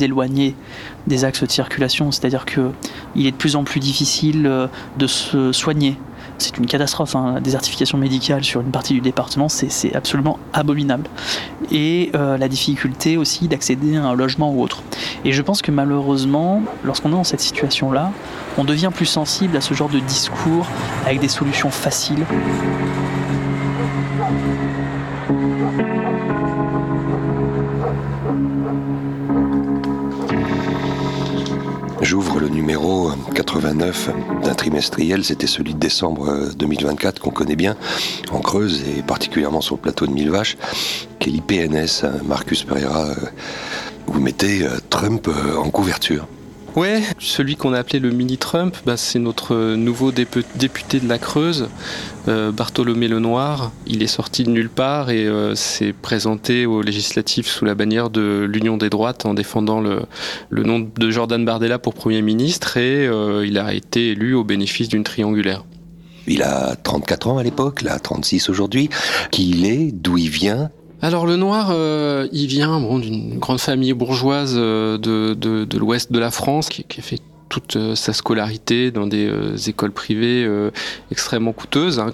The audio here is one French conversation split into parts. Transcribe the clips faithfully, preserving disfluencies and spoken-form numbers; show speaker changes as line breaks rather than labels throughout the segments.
éloigné des axes de circulation, c'est-à-dire qu'il est de plus en plus difficile de se soigner. C'est une catastrophe, hein. La désertification médicale sur une partie du département, c'est, c'est absolument abominable. Et euh, la difficulté aussi d'accéder à un logement ou autre. Et je pense que malheureusement, lorsqu'on est dans cette situation-là, on devient plus sensible à ce genre de discours avec des solutions faciles.
J'ouvre le numéro quatre-vingt-neuf d'un trimestriel, c'était celui de décembre deux mille vingt-quatre qu'on connaît bien, en Creuse et particulièrement sur le plateau de Mille Vaches, qui est l'I P N S, Marcus Pereira, vous mettez Trump en couverture.
Ouais, celui qu'on a appelé le mini-Trump, bah, c'est notre nouveau dép- député de la Creuse, euh, Bartholomé Lenoir. Il est sorti de nulle part et euh, s'est présenté aux législatives sous la bannière de l'Union des droites en défendant le, le nom de Jordan Bardella pour Premier ministre et euh, il a été élu au bénéfice d'une triangulaire.
Il a trente-quatre ans à l'époque, là trente-six aujourd'hui. Qui il est, d'où il vient ?
Alors le Noir, euh, il vient bon, d'une grande famille bourgeoise euh, de, de, de l'ouest de la France qui, qui a fait toute euh, sa scolarité dans des euh, écoles privées euh, extrêmement coûteuses. Hein.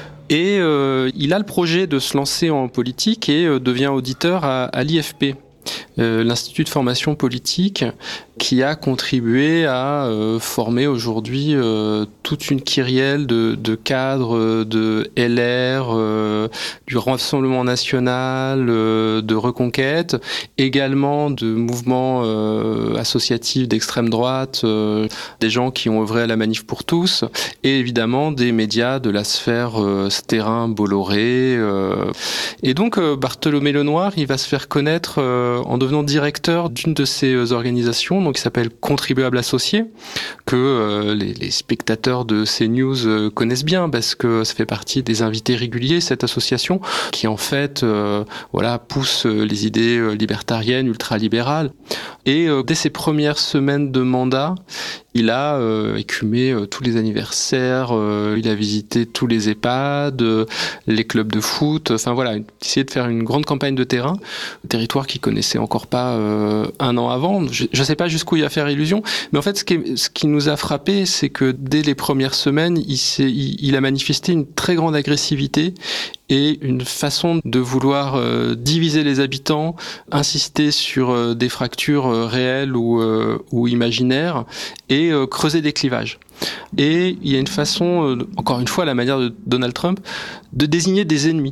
Et euh, il a le projet de se lancer en politique et euh, devient auditeur à, à l'I F P, euh, l'Institut de formation politique, qui a contribué à euh, former aujourd'hui euh, toute une kyrielle de, de cadres de L R, euh, du Rassemblement national, euh, de Reconquête, également de mouvements euh, associatifs d'extrême droite, euh, des gens qui ont œuvré à la Manif pour tous, et évidemment des médias de la sphère euh, Stérin, Bolloré. Euh. Et donc euh, Bartholomé Lenoir, il va se faire connaître euh, en devenant directeur d'une de ces organisations, donc qui s'appelle Contribuables Associés, que euh, les, les spectateurs de CNews euh, connaissent bien parce que ça fait partie des invités réguliers, cette association, qui en fait euh, voilà, pousse les idées euh, libertariennes, ultralibérales. Et euh, dès ses premières semaines de mandat, il a euh, écumé euh, tous les anniversaires, euh, il a visité tous les EHPAD, euh, les clubs de foot, enfin voilà, essayé de faire une grande campagne de terrain, un territoire qu'il connaissait encore pas euh, un an avant. Je ne sais pas jusqu'où il va faire illusion, mais en fait, ce qui, est, ce qui nous a frappé, c'est que dès les premières semaines, il, s'est, il, il a manifesté une très grande agressivité et une façon de vouloir euh, diviser les habitants, insister sur euh, des fractures euh, réelles ou, euh, ou imaginaires, et euh, creuser des clivages. Et il y a une façon, euh, encore une fois à la manière de Donald Trump, de désigner des ennemis.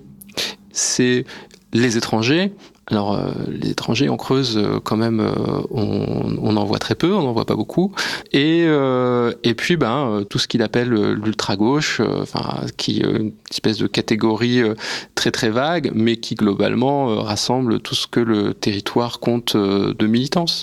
C'est les étrangers. Alors, euh, les étrangers en Creuse, euh, quand même, euh, on, on en voit très peu, on n'en voit pas beaucoup. Et, euh, et puis, ben, euh, tout ce qu'il appelle euh, l'ultra-gauche, euh, enfin, qui euh, une espèce de catégorie euh, très très vague, mais qui globalement euh, rassemble tout ce que le territoire compte euh, de militance.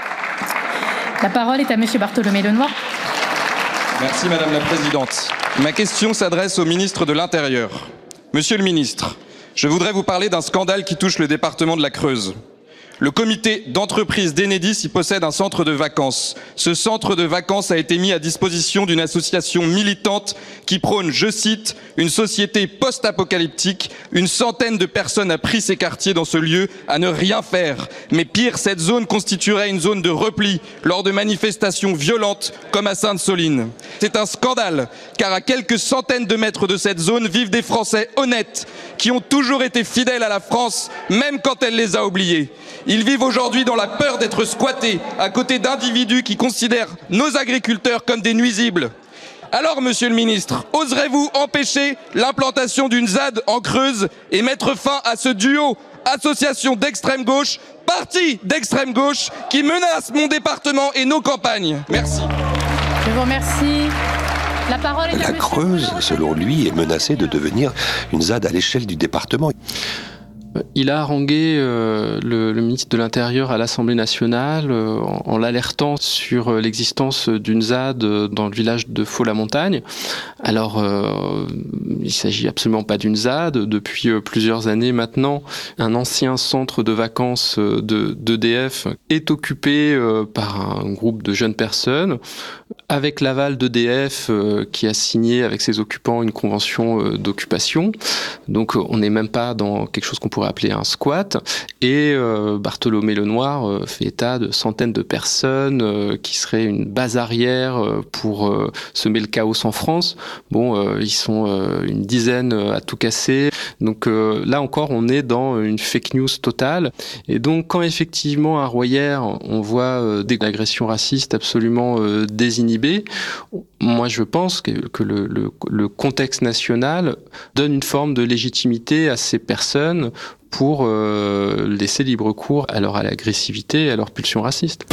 La parole est à Monsieur Bartholomé Lenoir.
Merci Madame la Présidente. Ma question s'adresse au ministre de l'Intérieur. Monsieur le ministre, je voudrais vous parler d'un scandale qui touche le département de la Creuse. Le comité d'entreprise d'Enedis y possède un centre de vacances. Ce centre de vacances a été mis à disposition d'une association militante qui prône, je cite, une société post-apocalyptique. Une centaine de personnes a pris ces quartiers dans ce lieu à ne rien faire. Mais pire, cette zone constituerait une zone de repli lors de manifestations violentes comme à Sainte-Soline. C'est un scandale, car à quelques centaines de mètres de cette zone vivent des Français honnêtes qui ont toujours été fidèles à la France, même quand elle les a oubliés. Ils vivent aujourd'hui dans la peur d'être squattés à côté d'individus qui considèrent nos agriculteurs comme des nuisibles. Alors, monsieur le ministre, oserez-vous empêcher l'implantation d'une Z A D en Creuse et mettre fin à ce duo association d'extrême gauche, parti d'extrême gauche, qui menace mon département et nos campagnes? Merci.
Je vous remercie. La parole est à
La Creuse, selon lui, est menacée de devenir une Z A D à l'échelle du département.
Il a harangué euh, le, le ministre de l'Intérieur à l'Assemblée nationale euh, en, en l'alertant sur euh, l'existence d'une Z A D dans le village de Faux-la-Montagne. Alors, euh, il ne s'agit absolument pas d'une Z A D. Depuis euh, plusieurs années maintenant, un ancien centre de vacances de, d'E D F est occupé euh, par un groupe de jeunes personnes avec l'aval d'E D F euh, qui a signé avec ses occupants une convention euh, d'occupation. Donc on n'est même pas dans quelque chose qu'on pourrait appeler un squat. Et euh, Bartholomé Lenoir euh, fait état de centaines de personnes euh, qui seraient une base arrière euh, pour euh, semer le chaos en France. Bon, euh, ils sont euh, une dizaine à tout casser. Donc euh, là encore, on est dans une fake news totale. Et donc quand effectivement à Royères, on voit euh, des agressions racistes absolument euh, désinhibées, moi je pense que, que le, le, le contexte national donne une forme de légitimité à ces personnes pour euh, laisser libre cours à leur à l'agressivité et à leur pulsion raciste.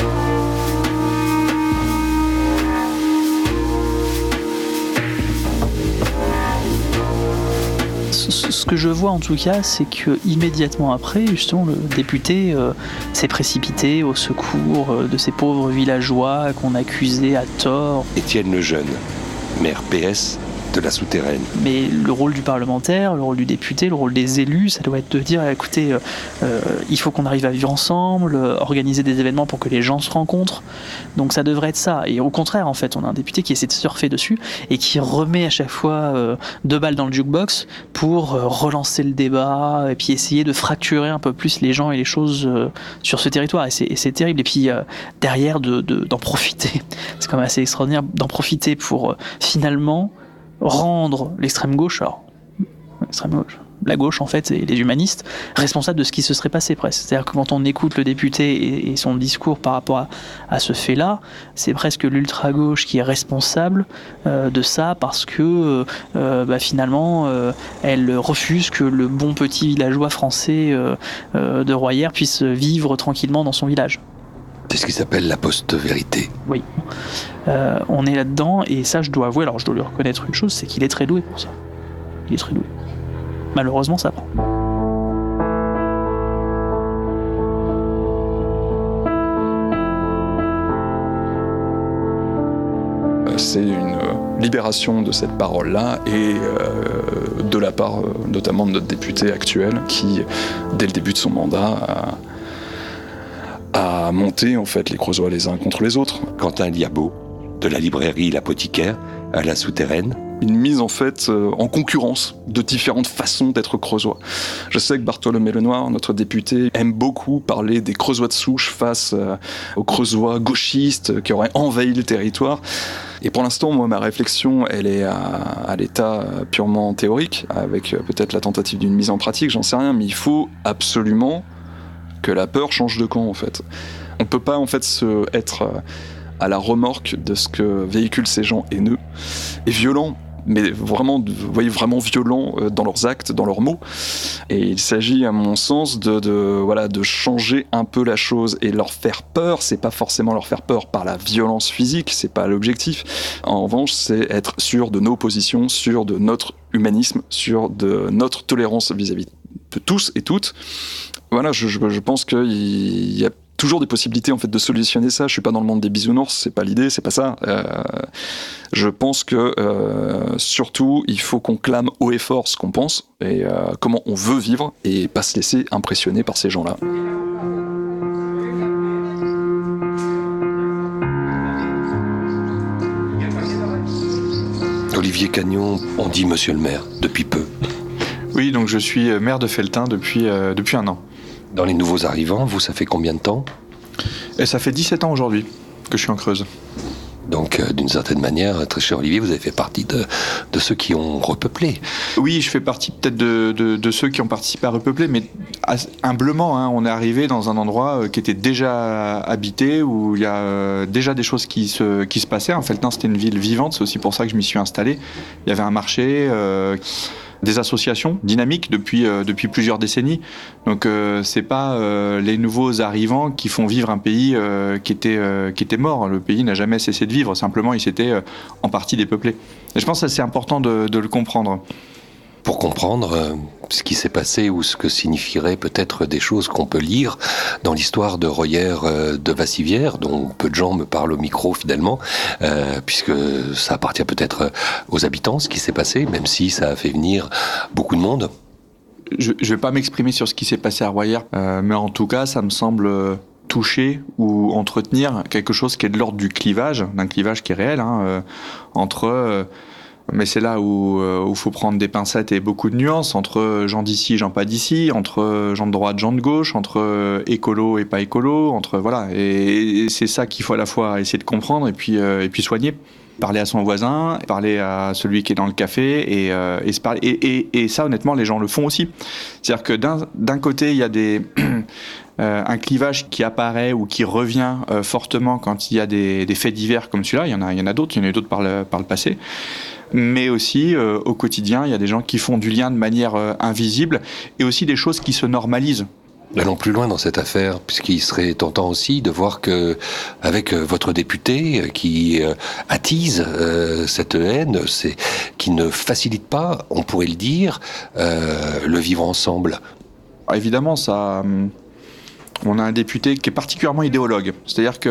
Ce que je vois en tout cas, c'est que immédiatement après, justement, le député euh, s'est précipité au secours euh, de ces pauvres villageois qu'on accusait à tort.
Étienne Lejeune, maire P S de la Souterraine.
Mais le rôle du parlementaire, le rôle du député, le rôle des élus, ça doit être de dire, écoutez, euh, euh, il faut qu'on arrive à vivre ensemble, euh, organiser des événements pour que les gens se rencontrent. Donc ça devrait être ça. Et au contraire, en fait, on a un député qui essaie de surfer dessus et qui remet à chaque fois euh, deux balles dans le jukebox pour euh, relancer le débat et puis essayer de fracturer un peu plus les gens et les choses euh, sur ce territoire. Et c'est, et c'est terrible. Et puis euh, derrière, de, de, d'en profiter. C'est quand même assez extraordinaire d'en profiter pour euh, finalement rendre l'extrême gauche, alors l'extrême gauche, la gauche en fait, et les humanistes, responsables de ce qui se serait passé presque. C'est-à-dire que quand on écoute le député et, et son discours par rapport à, à ce fait-là, c'est presque l'ultra-gauche qui est responsable euh, de ça parce que euh, bah, finalement euh, elle refuse que le bon petit villageois français euh, euh, de Royères puisse vivre tranquillement dans son village.
C'est ce qui s'appelle la post-vérité.
Oui, euh, on est là-dedans, et ça je dois avouer, alors je dois lui reconnaître une chose, c'est qu'il est très doué pour ça. Il est très doué. Malheureusement, ça prend.
C'est une libération de cette parole-là et euh, de la part euh, notamment de notre député actuel qui, dès le début de son mandat, a à monter en fait les Creusois les uns contre les autres.
Quentin Liabeau, de la librairie L'Apothicaire à la Souterraine.
Une mise en fait euh, en concurrence de différentes façons d'être Creusois. Je sais que Bartholomé Lenoir, notre député, aime beaucoup parler des Creusois de souche face euh, aux Creusois gauchistes qui auraient envahi le territoire. Et pour l'instant, moi, ma réflexion, elle est à, à l'état purement théorique, avec euh, peut-être la tentative d'une mise en pratique, j'en sais rien, mais il faut absolument que la peur change de camp en fait. On peut pas en fait se être à la remorque de ce que véhiculent ces gens haineux et violents, mais vraiment, vous voyez, vraiment violents dans leurs actes, dans leurs mots. Et il s'agit, à mon sens, de, de voilà, de changer un peu la chose et leur faire peur. C'est pas forcément leur faire peur par la violence physique, c'est pas l'objectif. En revanche, c'est être sûr de nos positions, sûr de notre humanisme, sûr de notre tolérance vis-à-vis de tous et toutes. Voilà, je, je, je pense qu'il y a toujours des possibilités en fait de solutionner ça. Je suis pas dans le monde des bisounours, c'est pas l'idée, c'est pas ça. Euh, je pense que euh, surtout il faut qu'on clame haut et fort ce qu'on pense et euh, comment on veut vivre et pas se laisser impressionner par ces gens-là.
Olivier Cagnon, on dit monsieur le maire depuis peu.
Oui, donc je suis maire de Felletin depuis, euh, depuis un an.
Dans les nouveaux arrivants, vous, ça fait combien de temps ?
Et ça fait dix-sept ans aujourd'hui que je suis en Creuse.
Donc, euh, d'une certaine manière, très cher Olivier, vous avez fait partie de, de ceux qui ont repeuplé.
Oui, je fais partie peut-être de, de, de ceux qui ont participé à repeupler, mais humblement, hein, on est arrivé dans un endroit qui était déjà habité, où il y a euh, déjà des choses qui se, qui se passaient. En Felletin, c'était une ville vivante, c'est aussi pour ça que je m'y suis installé. Il y avait un marché... Euh, des associations dynamiques depuis, euh, depuis plusieurs décennies. Donc euh, c'est pas euh, les nouveaux arrivants qui font vivre un pays euh, qui, était, euh, qui était mort. Le pays n'a jamais cessé de vivre, simplement il s'était euh, en partie dépeuplé. Et je pense que c'est important de, de le comprendre.
Pour comprendre euh, ce qui s'est passé ou ce que signifieraient peut-être des choses qu'on peut lire dans l'histoire de Royères euh, de Vassivière, dont peu de gens me parlent au micro finalement, euh, puisque ça appartient peut-être aux habitants, ce qui s'est passé, même si ça a fait venir beaucoup de monde.
Je ne vais pas m'exprimer sur ce qui s'est passé à Royères, euh, mais en tout cas, ça me semble toucher ou entretenir quelque chose qui est de l'ordre du clivage, d'un clivage qui est réel, hein, euh, entre... Euh, mais c'est là où il euh, faut prendre des pincettes et beaucoup de nuances, entre gens d'ici, gens pas d'ici, entre gens de droite, gens de gauche, entre euh, écolo et pas écolo, entre... Voilà. Et, et c'est ça qu'il faut à la fois essayer de comprendre et puis, euh, et puis soigner. Parler à son voisin, parler à celui qui est dans le café et, euh, et se parler. Et, et, et ça, honnêtement, les gens le font aussi. C'est-à-dire que d'un, d'un côté, il y a des... Euh, un clivage qui apparaît ou qui revient euh, fortement quand il y a des, des faits divers comme celui-là. Il y en a, il y en a d'autres, il y en a eu d'autres par le, par le passé. Mais aussi, euh, au quotidien, il y a des gens qui font du lien de manière euh, invisible et aussi des choses qui se normalisent.
Allons plus loin dans cette affaire, puisqu'il serait tentant aussi de voir que, avec votre député qui euh, attise euh, cette haine, c'est, qui ne facilite pas, on pourrait le dire, euh, le vivre ensemble.
Alors évidemment, ça... On a un député qui est particulièrement idéologue, c'est-à-dire que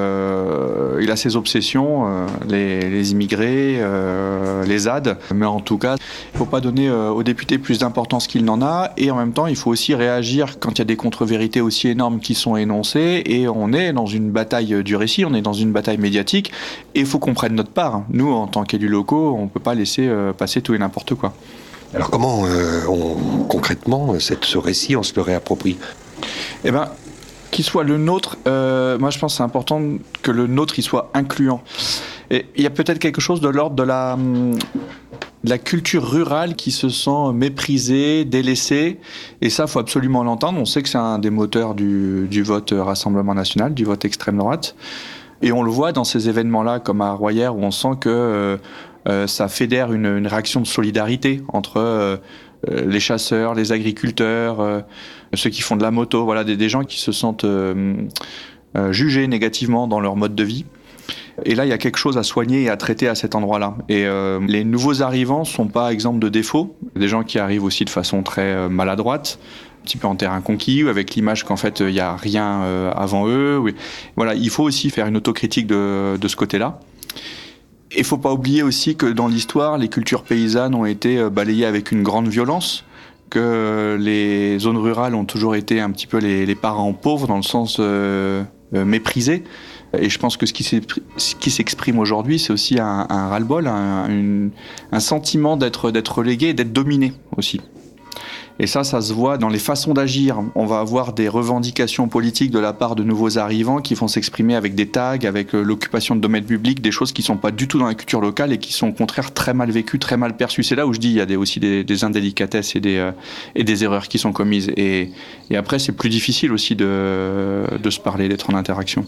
euh, il a ses obsessions, euh, les, les immigrés, euh, les Z A D, mais en tout cas, il ne faut pas donner euh, aux députés plus d'importance qu'il n'en a, et en même temps, il faut aussi réagir quand il y a des contre-vérités aussi énormes qui sont énoncées, et on est dans une bataille du récit, on est dans une bataille médiatique, et il faut qu'on prenne notre part. Nous, en tant qu'élus locaux, on ne peut pas laisser euh, passer tout et n'importe quoi.
Alors comment, euh, on, concrètement, cette, ce récit, on se le réapproprie ?
Eh ben, qu'il soit le nôtre, euh, moi je pense que c'est important que le nôtre il soit incluant. Et il y a peut-être quelque chose de l'ordre de la, de la culture rurale qui se sent méprisée, délaissée, et ça faut absolument l'entendre. On sait que c'est un des moteurs du, du vote Rassemblement National, du vote extrême droite, et on le voit dans ces événements-là comme à Royères où on sent que euh, euh, ça fédère une, une réaction de solidarité entre euh, les chasseurs, les agriculteurs, euh, ceux qui font de la moto, voilà, des, des gens qui se sentent euh, euh, jugés négativement dans leur mode de vie. Et là, il y a quelque chose à soigner et à traiter à cet endroit-là. Et euh, les nouveaux arrivants sont pas exemples de défauts. Des gens qui arrivent aussi de façon très euh, maladroite, un petit peu en terrain conquis, ou avec l'image qu'en fait, il n'y a rien euh, avant eux. Oui. Voilà, il faut aussi faire une autocritique de, de ce côté-là. Il ne faut pas oublier aussi que dans l'histoire, les cultures paysannes ont été balayées avec une grande violence, que les zones rurales ont toujours été un petit peu les, les parents pauvres, dans le sens euh, euh, méprisés. Et je pense que ce qui, ce qui s'exprime aujourd'hui, c'est aussi un, un ras-le-bol, un, une, un sentiment d'être, d'être relégué et d'être dominé aussi. Et ça, ça se voit dans les façons d'agir. On va avoir des revendications politiques de la part de nouveaux arrivants qui vont s'exprimer avec des tags, avec l'occupation de domaines publics, des choses qui ne sont pas du tout dans la culture locale et qui sont au contraire très mal vécues, très mal perçues. C'est là où je dis qu'il y a des, aussi des, des indélicatesses et des, euh, et des erreurs qui sont commises. Et, et après, c'est plus difficile aussi de, de se parler, d'être en interaction.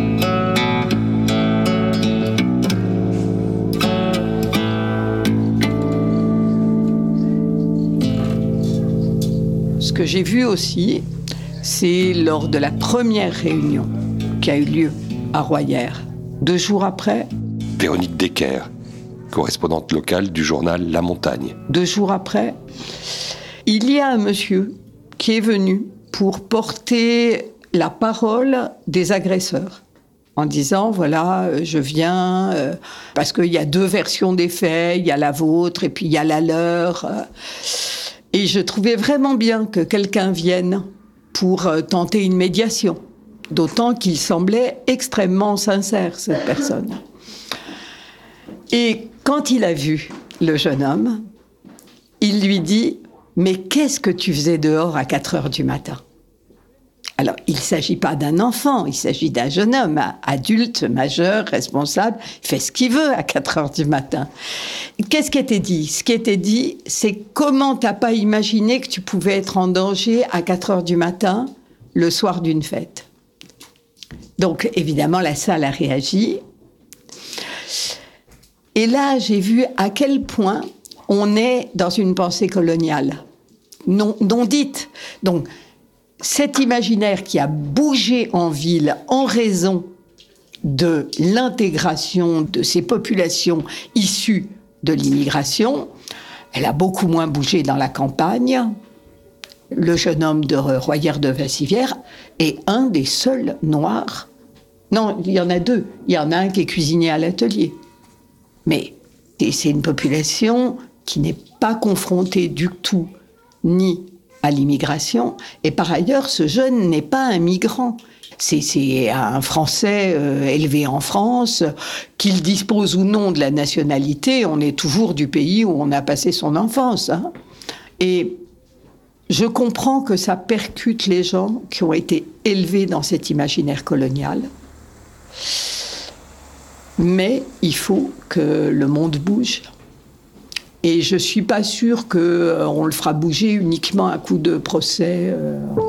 Ce que j'ai vu aussi, c'est lors de la première réunion qui a eu lieu à Royères. Deux jours après...
Véronique Decker, correspondante locale du journal La Montagne.
Deux jours après, il y a un monsieur qui est venu pour porter la parole des agresseurs, en disant, voilà, je viens, euh, parce qu'il y a deux versions des faits, il y a la vôtre et puis il y a la leur... Euh, Et je trouvais vraiment bien que quelqu'un vienne pour tenter une médiation. D'autant qu'il semblait extrêmement sincère, cette personne. Et quand il a vu le jeune homme, il lui dit « Mais qu'est-ce que tu faisais dehors à quatre heures du matin ?» Alors, il ne s'agit pas d'un enfant, il s'agit d'un jeune homme, adulte, majeur, responsable, il fait ce qu'il veut à quatre heures du matin. Qu'est-ce qui était dit ? Ce qui était dit, c'est comment tu n'as pas imaginé que tu pouvais être en danger à quatre heures du matin, le soir d'une fête. Donc, évidemment, la salle a réagi. Et là, j'ai vu à quel point on est dans une pensée coloniale, non, non dite. Donc, cet imaginaire qui a bougé en ville en raison de l'intégration de ces populations issues de l'immigration, elle a beaucoup moins bougé dans la campagne. Le jeune homme de Royères de Vassivière est un des seuls noirs. Non, il y en a deux. Il y en a un qui est cuisinier à l'atelier. Mais c'est une population qui n'est pas confrontée du tout ni à l'immigration. Et par ailleurs, ce jeune n'est pas un migrant. C'est, c'est un Français euh, élevé en France, qu'il dispose ou non de la nationalité, on est toujours du pays où on a passé son enfance. Hein. Et je comprends que ça percute les gens qui ont été élevés dans cet imaginaire colonial. Mais il faut que le monde bouge. Et je ne suis pas sûre qu'on le fera bouger uniquement à coup de procès. Euh